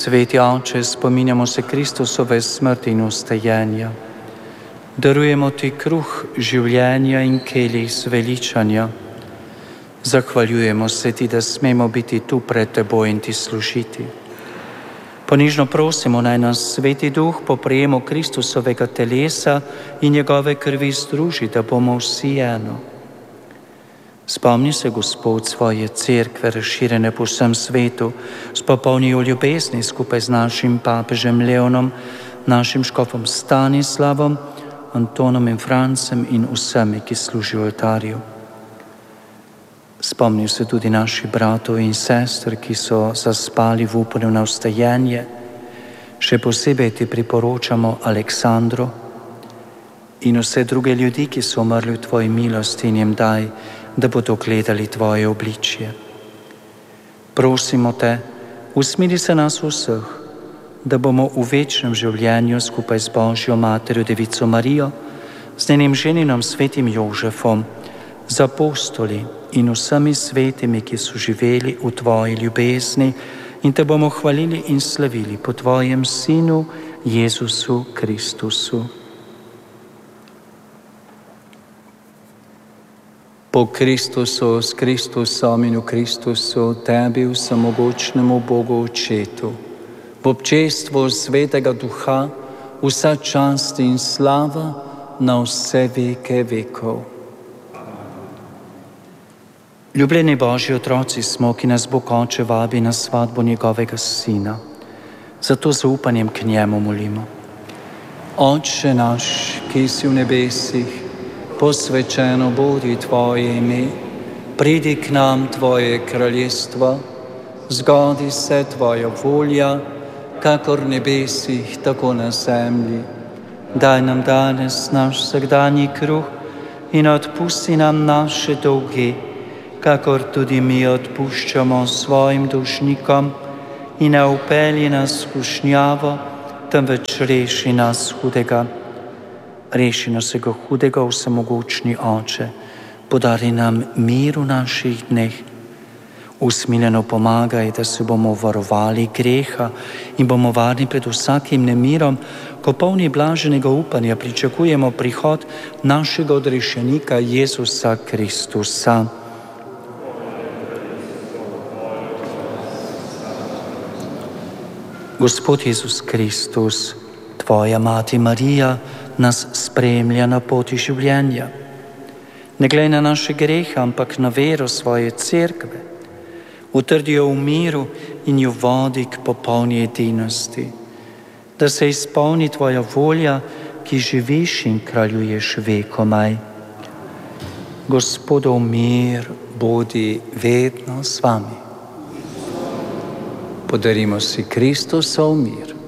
Sveti Oče, spominjamo se Kristusove smrti in ustajenja. Darujemo ti kruh življenja in kelih zveličanja. Zahvaljujemo se ti, da smemo biti tu pred teboj in ti služiti. Ponižno prosimo, naj nas Sveti Duh po prejemu Kristusovega telesa in njegove krvi združi, da bomo vsi eno. Spomni se, Gospod, svoje cerkve, razširjene po vsem svetu, spopolni jo ljubezni skupaj z našim papežem Leonom, našim škofom Stanislavom, Antonom in Francem in vsemi, ki služijo oltarju. Spomni se tudi naših bratov in sester, ki so zaspali v upanju na vstajenje. Še posebej ti priporočamo Aleksandro in vse druge ljudi, ki so umrli v tvoji milosti, in jim daj, da bodo gledali tvoje obličje. Prosimo te, usmiri se nas vseh, da bomo v večnem življenju skupaj z Božjo Materjo Devico Marijo, z njenim ženinom svetim Jožefom, z apostoli in vsemi svetimi, ki so živeli v tvoji ljubezni, in te bomo hvalili in slavili po tvojem Sinu Jezusu Kristusu. Po Kristusu, s Kristusom in v Kristusu, tebi vsemogočnemu Bogu Očetu, v občestvu Svetega Duha, vsa čast in slava na vse veke vekov. Ljubljeni Božji otroci smo, ki nas Bog Oče vabi na svatbo njegovega Sina. Zato z upanjem k njemu molimo. Oče naš, ki si v nebesih, posvečeno bodi tvoje ime, pridi k nam tvoje kraljestvo, zgodi se tvoja volja, kakor v nebesih, tako na zemlji. Daj nam danes naš vsakdanji kruh in odpusti nam naše dolge, kakor tudi mi odpuščamo svojim dolžnikom, in ne vpelji nas v skušnjavo, temveč reši nas hudega. Reši nas vsega hudega, vsemogočni Oče, podari nam mir v naših dneh. Usmiljeno pomagaj, da se bomo varovali greha in bomo varni pred vsakim nemirom, ko polni blaženega upanja pričakujemo prihod našega odrešenika Jezusa Kristusa. Gospod Jezus Kristus, tvoja mati Marija nas spremlja na poti življenja. Ne glej na naše grehe, ampak na vero svoje cerkve. Utrdi jo v miru in jo vodi k popolni edinosti. Da se izpolni tvoja volja, ki živiš in kraljuješ vekomaj. Gospodov mir bodi vedno s vami. Podarimo si Kristusov mir.